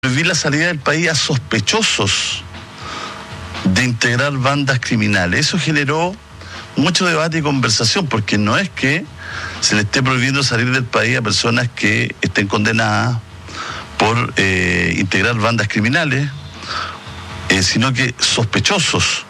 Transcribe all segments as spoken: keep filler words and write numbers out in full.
prohibir la salida del país a sospechosos de integrar bandas criminales. Eso generó mucho debate y conversación, porque no es que se le esté prohibiendo salir del país a personas que estén condenadas por eh, integrar bandas criminales, eh, sino que sospechosos.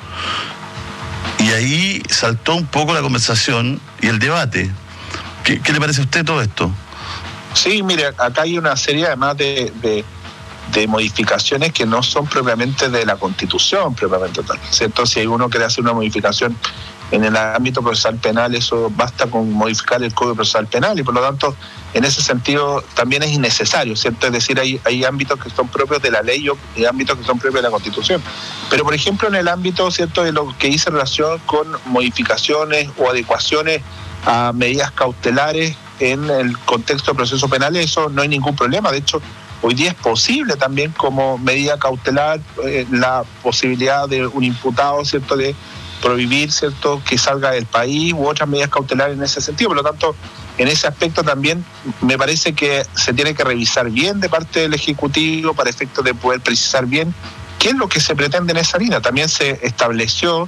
Y ahí saltó un poco la conversación y el debate. ¿Qué, qué le parece a usted todo esto? Sí, mire, acá hay una serie además de, de, de modificaciones que no son propiamente de la Constitución, propiamente tal, ¿cierto? Si uno quiere hacer una modificación en el ámbito procesal penal, eso basta con modificar el Código Procesal Penal, y por lo tanto, en ese sentido, también es innecesario, ¿cierto? Es decir, hay, hay ámbitos que son propios de la ley y ámbitos que son propios de la Constitución. Pero, por ejemplo, en el ámbito, ¿cierto?, de lo que dice relación con modificaciones o adecuaciones a medidas cautelares en el contexto de proceso penal, eso no hay ningún problema. De hecho, hoy día es posible también como medida cautelar eh, la posibilidad de un imputado, ¿cierto?, de prohibir, ¿cierto?, que salga del país, u otras medidas cautelares en ese sentido. Por lo tanto, en ese aspecto también me parece que se tiene que revisar bien de parte del Ejecutivo para efectos de poder precisar bien qué es lo que se pretende en esa línea. También se estableció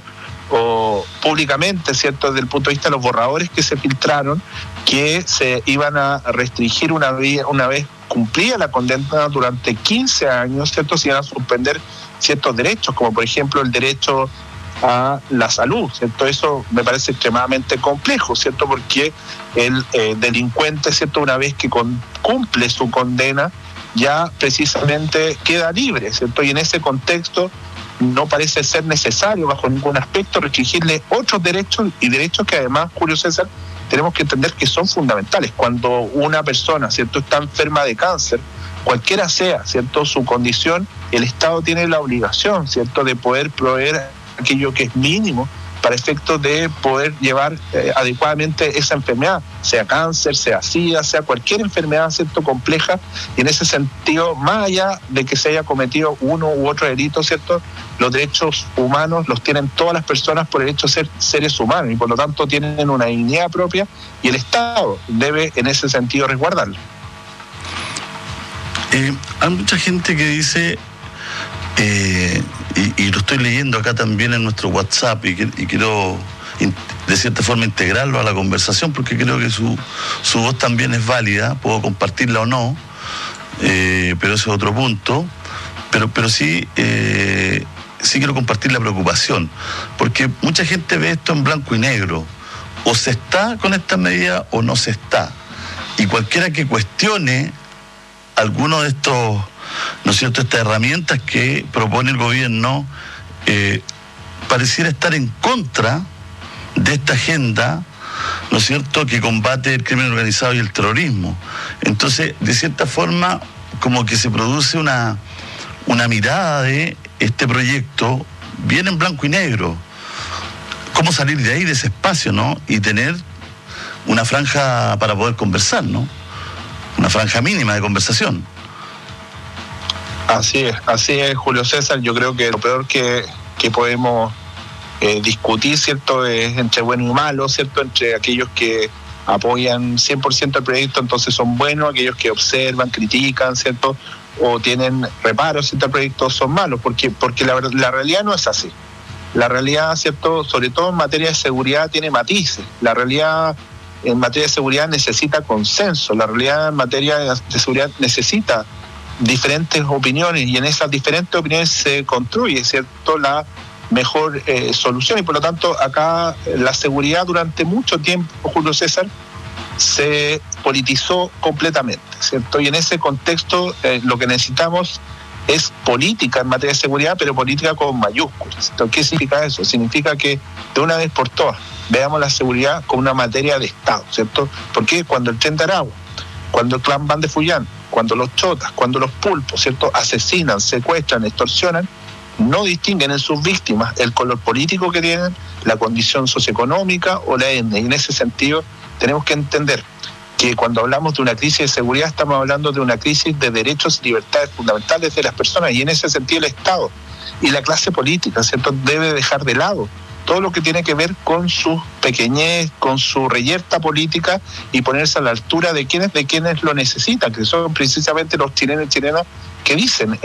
o públicamente, ¿cierto?, desde el punto de vista de los borradores que se filtraron, que se iban a restringir una vez, una vez cumplida la condena durante quince años, ¿cierto?, se iban a suspender ciertos derechos, como por ejemplo el derecho a la salud, ¿cierto? Eso me parece extremadamente complejo, ¿cierto? Porque el eh, delincuente, ¿cierto?, una vez que con, cumple su condena, ya precisamente queda libre, ¿cierto? Y en ese contexto no parece ser necesario, bajo ningún aspecto, restringirle otros derechos, y derechos que además, Julio César, tenemos que entender que son fundamentales. Cuando una persona, ¿cierto?, está enferma de cáncer, cualquiera sea, ¿cierto?, su condición, el Estado tiene la obligación, ¿cierto?, de poder proveer aquello que es mínimo para efectos de poder llevar eh, adecuadamente esa enfermedad, sea cáncer, sea SIDA, sea cualquier enfermedad, ¿cierto?, compleja. Y en ese sentido, más allá de que se haya cometido uno u otro delito, ¿cierto?, los derechos humanos los tienen todas las personas por el hecho de ser seres humanos, y por lo tanto tienen una dignidad propia, y el Estado debe en ese sentido resguardarlo. Eh, hay mucha gente que dice, eh, y, y lo estoy leyendo acá también en nuestro WhatsApp, y, y quiero in, de cierta forma integrarlo a la conversación, porque creo que su, su voz también es válida, puedo compartirla o no, eh, pero ese es otro punto, pero, pero sí, eh, sí quiero compartir la preocupación, porque mucha gente ve esto en blanco y negro, o se está con esta medida o no se está, y cualquiera que cuestione alguno de estos, ¿no es cierto?, estas herramientas que propone el gobierno, eh, pareciera estar en contra de esta agenda, ¿no es cierto?, que combate el crimen organizado y el terrorismo. Entonces, de cierta forma, como que se produce una, una mirada de este proyecto bien en blanco y negro. ¿Cómo salir de ahí, de ese espacio, ¿no?, y tener una franja para poder conversar, ¿no?, una franja mínima de conversación? Así es, así es, Julio César. Yo creo que lo peor que, que podemos eh, discutir, ¿cierto?, es entre bueno y malo, ¿cierto?, entre aquellos que apoyan cien por ciento el proyecto, entonces son buenos, aquellos que observan, critican, ¿cierto?, o tienen reparos, ¿cierto?, el proyecto, son malos, porque, porque la, la realidad no es así. La realidad, ¿cierto?, sobre todo en materia de seguridad, tiene matices. La realidad en materia de seguridad necesita consenso, la realidad en materia de seguridad necesita diferentes opiniones, y en esas diferentes opiniones se construye, ¿cierto?, la mejor eh, solución. Y por lo tanto, acá la seguridad durante mucho tiempo, Julio César, se politizó completamente, ¿cierto? Y en ese contexto eh, lo que necesitamos es política en materia de seguridad, pero política con mayúsculas. Entonces, ¿qué significa eso? Significa que de una vez por todas veamos la seguridad como una materia de Estado, ¿cierto? Porque cuando el Tren de Aragua, cuando el clan Ban de Fullán, cuando los chotas, cuando los pulpos, ¿cierto?, asesinan, secuestran, extorsionan, no distinguen en sus víctimas el color político que tienen, la condición socioeconómica o la etnia. Y en ese sentido tenemos que entender que cuando hablamos de una crisis de seguridad estamos hablando de una crisis de derechos y libertades fundamentales de las personas, y en ese sentido el Estado y la clase política, ¿cierto?, debe dejar de lado todo lo que tiene que ver con su pequeñez, con su reyerta política, y ponerse a la altura de quienes, de quienes lo necesitan, que son precisamente los chilenos y chilenas que dicen